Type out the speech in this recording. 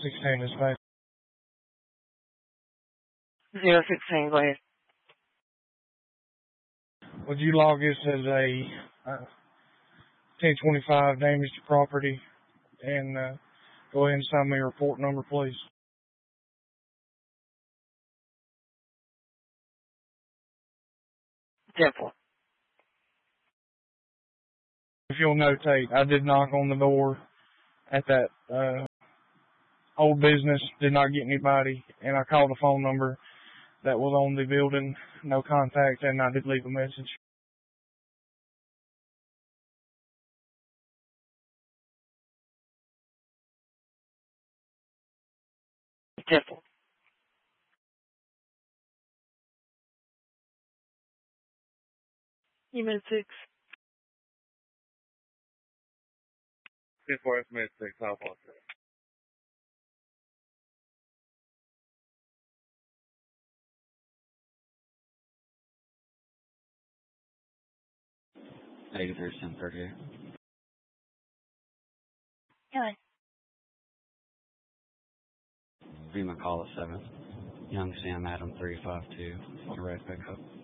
16 is fine. 016, go ahead. Would you log this as a 1025 damage to property and go ahead and sign me a report number, please? Simple. If you'll notate, I did knock on the door at that old business, did not get anybody, and I called the phone number that was on the building, no contact, and I did leave a message. Simple. You meant 6. 10-4 estimate 6, I'll apologize. Negative 1038. Yeah. Rema call at 7. Young Sam Adam 352. Right back up.